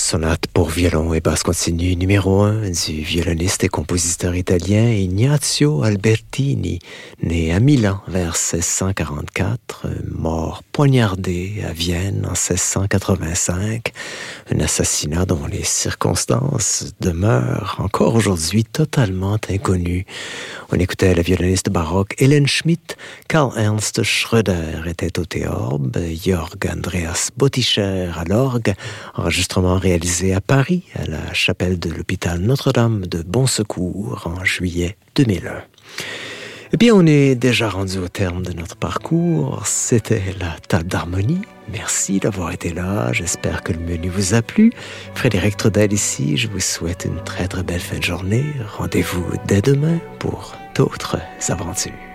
Sonate pour violon et basse continue numéro 1 du violoniste et compositeur italien Ignazio Albertini, né à Milan vers 1644, mort poignardé à Vienne en 1685, un assassinat dont les circonstances demeurent encore aujourd'hui totalement inconnues. On écoutait la violoniste baroque Hélène Schmidt, Karl Ernst Schröder était au théorbe, Jörg Andreas Böttcher à l'orgue, enregistrement réalisé à Paris, à la chapelle de l'hôpital Notre-Dame de Bon Secours en juillet 2001. Et bien, on est déjà rendu au terme de notre parcours. C'était la table d'harmonie. Merci d'avoir été là. J'espère que le menu vous a plu. Frédéric Trudel ici. Je vous souhaite une très très belle fin de journée. Rendez-vous dès demain pour d'autres aventures.